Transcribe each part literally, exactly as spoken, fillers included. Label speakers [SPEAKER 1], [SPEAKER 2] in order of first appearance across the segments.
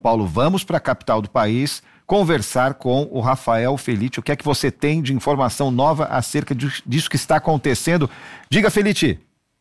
[SPEAKER 1] Paulo, vamos para a capital do país conversar com o Rafael Felite. O que é que você tem de informação nova acerca disso que está acontecendo? Diga, Felite.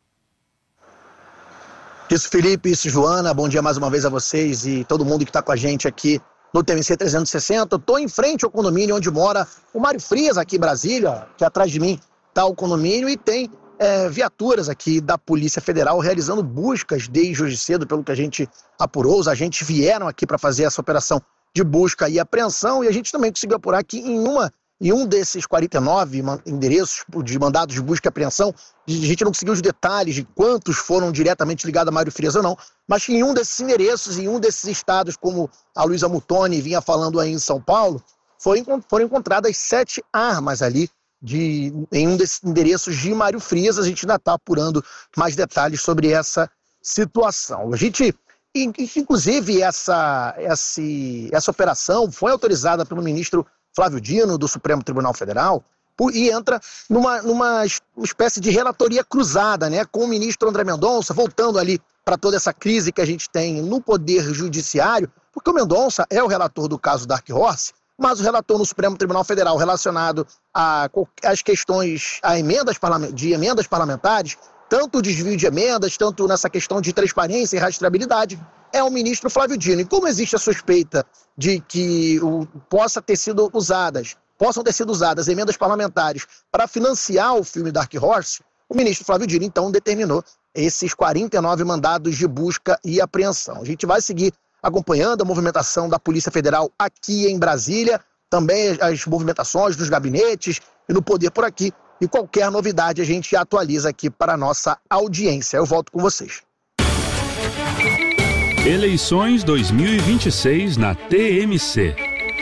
[SPEAKER 2] Isso, Felipe, isso, Joana, bom dia mais uma vez a vocês e todo mundo que está com a gente aqui no T M C trezentos e sessenta. Eu estou em frente ao condomínio onde mora o Mário Frias, aqui em Brasília, que atrás de mim está o condomínio, e tem é, viaturas aqui da Polícia Federal realizando buscas desde hoje cedo, pelo que a gente apurou. Os agentes vieram aqui para fazer essa operação de busca e apreensão, e a gente também conseguiu apurar que em uma Em um desses quarenta e nove endereços de mandados de busca e apreensão, a gente não conseguiu os detalhes de quantos foram diretamente ligados a Mário Frias ou não, mas em um desses endereços, em um desses estados, como a Luísa Muttoni vinha falando aí em São Paulo, foi, foram encontradas sete armas ali de, em um desses endereços de Mário Frias. A gente ainda está apurando mais detalhes sobre essa situação. A gente, inclusive, essa, essa, essa operação foi autorizada pelo ministro Flávio Dino, do Supremo Tribunal Federal, e entra numa, numa espécie de relatoria cruzada, né, com o ministro André Mendonça, voltando ali para toda essa crise que a gente tem no Poder Judiciário, porque o Mendonça é o relator do caso Dark Horse, mas o relator no Supremo Tribunal Federal relacionado às questões a emendas, de emendas parlamentares, tanto o desvio de emendas, tanto nessa questão de transparência e rastreabilidade, é o ministro Flávio Dino. E como existe a suspeita de que o, possa ter sido usadas, possam ter sido usadas emendas parlamentares para financiar o filme Dark Horse, o ministro Flávio Dino, então, determinou esses quarenta e nove mandados de busca e apreensão. A gente vai seguir acompanhando a movimentação da Polícia Federal aqui em Brasília, também as movimentações dos gabinetes e no poder por aqui, e qualquer novidade a gente atualiza aqui para a nossa audiência. Eu volto com vocês.
[SPEAKER 3] Eleições dois mil e vinte e seis na T M C.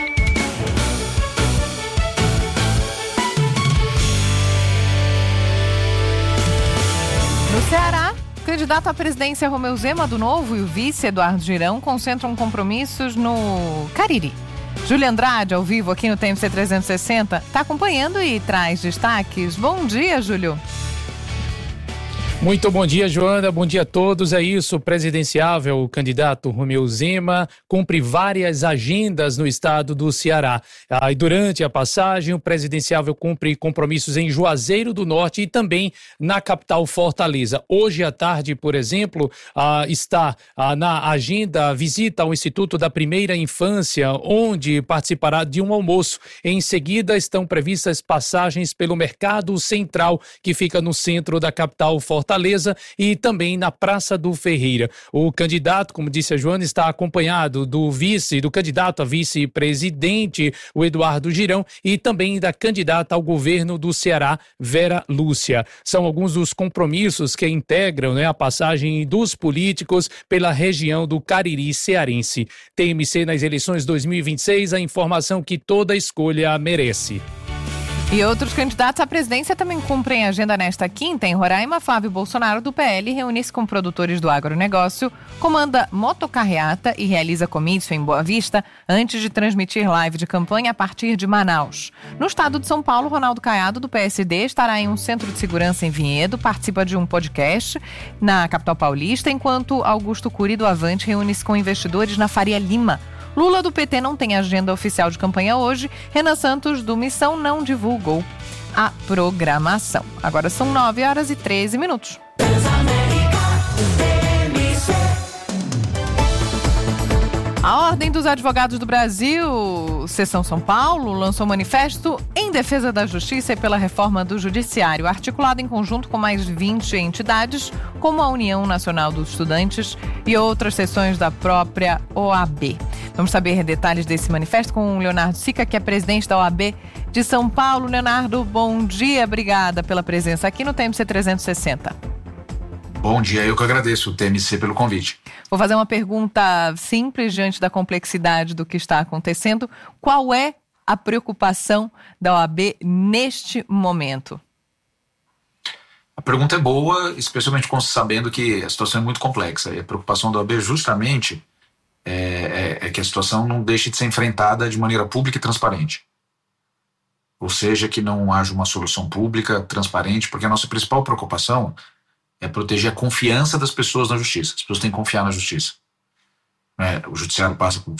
[SPEAKER 4] No Ceará, o candidato à presidência Romeu Zema do Novo e o vice Eduardo Girão concentram compromissos no Cariri. Júlia Andrade, ao vivo aqui no T M C trezentos e sessenta, está acompanhando e traz destaques. Bom dia, Júlio.
[SPEAKER 5] Muito bom dia, Joana. Bom dia a todos. É isso, o presidenciável, o candidato Romeu Zema, cumpre várias agendas no estado do Ceará. Ah, e durante a passagem, o presidenciável cumpre compromissos em Juazeiro do Norte e também na capital Fortaleza. Hoje à tarde, por exemplo, ah, está ah, na agenda a visita ao Instituto da Primeira Infância, onde participará de um almoço. Em seguida, estão previstas passagens pelo Mercado Central, que fica no centro da capital Fortaleza. Fortaleza e também na Praça do Ferreira. O candidato, como disse a Joana, está acompanhado do vice, do candidato a vice-presidente, o Eduardo Girão, e também da candidata ao governo do Ceará, Vera Lúcia. São alguns dos compromissos que integram, né, a passagem dos políticos pela região do Cariri cearense. T M C nas eleições dois mil e vinte e seis, a informação que toda escolha merece.
[SPEAKER 4] E outros candidatos à presidência também cumprem a agenda nesta quinta. Em Roraima, Flávio Bolsonaro, do P L, reúne-se com produtores do agronegócio, comanda motocarreata e realiza comício em Boa Vista antes de transmitir live de campanha a partir de Manaus. No estado de São Paulo, Ronaldo Caiado, do P S D, estará em um centro de segurança em Vinhedo, participa de um podcast na capital paulista, enquanto Augusto Cury, do Avante, reúne-se com investidores na Faria Lima. Lula, do P T, não tem agenda oficial de campanha hoje. Renan Santos, do Missão, não divulgou a programação. Agora são nove horas e treze minutos. A Ordem dos Advogados do Brasil, Seção São Paulo, lançou manifesto em defesa da justiça e pela reforma do judiciário, articulado em conjunto com mais vinte entidades, como a União Nacional dos Estudantes e outras seções da própria O A B. Vamos saber detalhes desse manifesto com o Leonardo Sica, que é presidente da O A B de São Paulo. Leonardo, bom dia, obrigada pela presença aqui no T M C trezentos e sessenta.
[SPEAKER 6] Bom dia, eu que agradeço o T M C pelo convite.
[SPEAKER 4] Vou fazer uma pergunta simples diante da complexidade do que está acontecendo. Qual é a preocupação da O A B neste momento?
[SPEAKER 6] A pergunta é boa, especialmente sabendo que a situação é muito complexa. E a preocupação da O A B justamente é, é, é que a situação não deixe de ser enfrentada de maneira pública e transparente. Ou seja, que não haja uma solução pública, transparente, porque a nossa principal preocupação é proteger a confiança das pessoas na justiça. As pessoas têm que confiar na justiça. né? O judiciário passa por